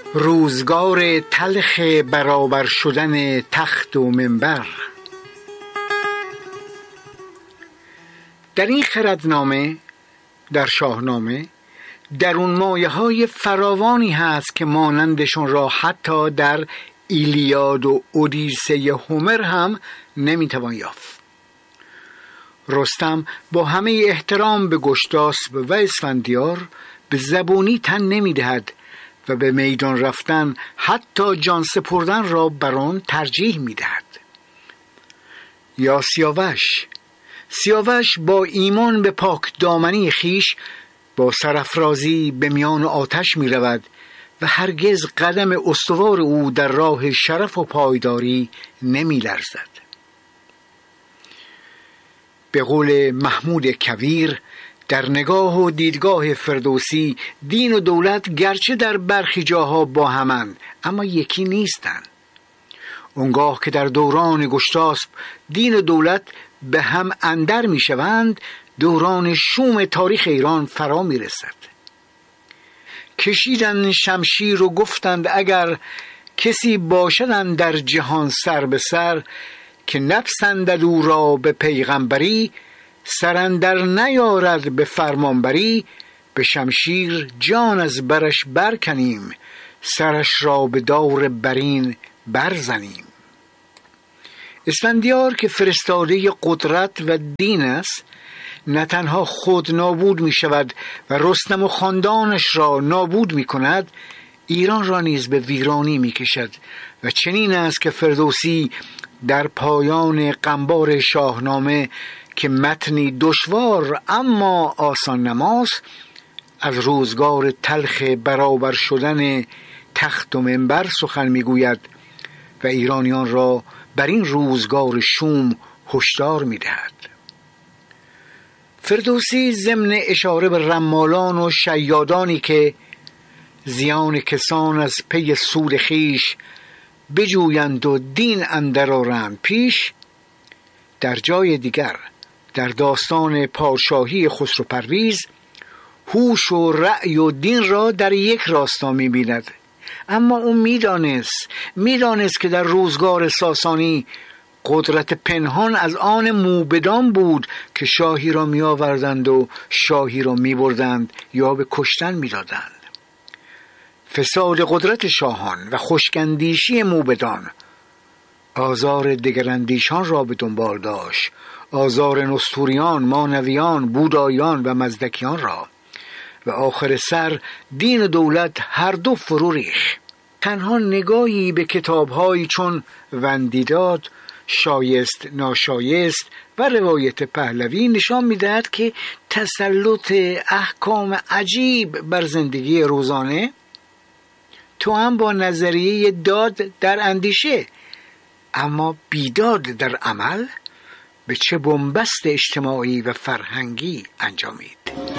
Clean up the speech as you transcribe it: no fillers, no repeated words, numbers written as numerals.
روزگار تلخ برابر شدن تخت و منبر. در این خردنامه، در شاهنامه، درون مایه های فراوانی هست که مانندشون را حتی در ایلیاد و اودیسه هومر هم نمیتوان یافت. رستم با همه احترام به گشتاسپ و اسفندیار به زبونی تن نمیدهد و به میدان رفتن حتی جان سپردن را بر آن ترجیح میدهد. یا سیاوش با ایمان به پاک دامنی خیش با سرافرازی به میان آتش می رود و هرگز قدم استوار او در راه شرف و پایداری نمی لرزد. به قول محمود کویر، در نگاه و دیدگاه فردوسی دین و دولت گرچه در برخی جاها با همند اما یکی نیستند. اونگاه که در دوران گشتاسپ دین و دولت به هم اندر می شوند، دوران شوم تاریخ ایران فرا می رسد. کشیدن شمشیر و گفتند اگر کسی باشدن در جهان سر به سر، که نپسندد او را به پیغمبری، سرندر نیارد به فرمانبری، به شمشیر جان از برش برکنیم، سرش را به دار برین برزنیم. اسفندیار که فرستاده قدرت و دین است، نه تنها خود نابود می شود و رستم و خاندانش را نابود می کند، ایران را نیز به ویرانی می کشد. و چنین است که فردوسی در پایان قنبار شاهنامه که متنی دشوار اما آسان نماس، از روزگار تلخ برابر شدن تخت و منبر سخن می گوید و ایرانیان را بر این روزگار شوم هشدار می دهد. فردوسی ضمن اشاره به رمالان و شیادانی که زیان کسان از پی سود خیش بجویند و دین اندر آرند پیش، در جای دیگر در داستان پادشاهی خسرو پرویز هوش و رأی و دین را در یک راستا می بیند. اما او میدانست که در روزگار ساسانی قدرت پنهان از آن موبدان بود که شاهی را می آوردند و شاهی را می بردند یا به کشتن می دادند. فساد قدرت شاهان و خشکندیشی موبدان آزار دگراندیشان را به دنبال داشت، آزار نستوریان، مانویان، بودایان و مزدکیان را، و آخر سر دین و دولت هر دو فرو ریخت. تنها نگاهی به کتاب‌هایی چون وندیداد، شایست ناشایست و روایت پهلوی نشان می‌دهد که تسلط احکام عجیب بر زندگی روزانه تو هم با نظریه داد در اندیشه اما بیداد در عمل به چه بنبست اجتماعی و فرهنگی انجامید.